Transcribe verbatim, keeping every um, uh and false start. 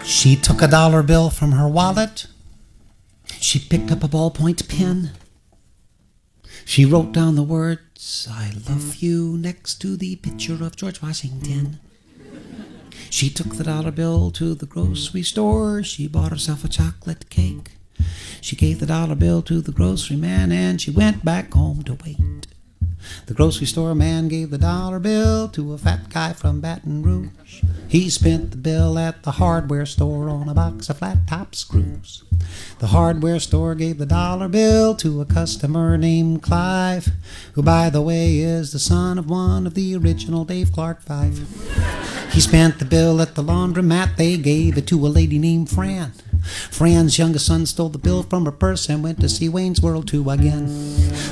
She took a dollar bill from her wallet. She picked up a ballpoint pen. She wrote down the words, I love you, next to the picture of George Washington. She took the dollar bill to the grocery store. She bought herself a chocolate cake. She gave the dollar bill to the grocery man and she went back home to wait. The grocery store man gave the dollar bill to a fat guy from Baton Rouge. He spent the bill at the hardware store on a box of flat-top screws. The hardware store gave the dollar bill to a customer named Clive, who, by the way, is the son of one of the original Dave Clark Five. He spent the bill at the laundromat. They gave it to a lady named Fran. Fran's youngest son stole the bill from her purse and went to see Wayne's World two again.